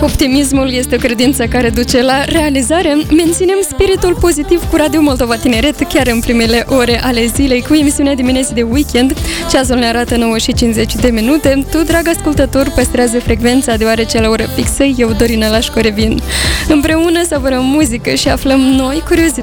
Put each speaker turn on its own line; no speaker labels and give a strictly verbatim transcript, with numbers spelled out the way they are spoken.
Optimismul este o credință care duce la realizare. Menținem spiritul pozitiv cu Radio Moldova Tineret chiar în primele ore ale zilei cu emisiunea dimineții de weekend. Ceasul ne arată nouă și cincizeci de minute. Tu, drag ascultător, păstrează frecvența deoarece la oră fixă eu, Dorina Lașco, revin. Împreună savurăm muzică și aflăm noi curiozități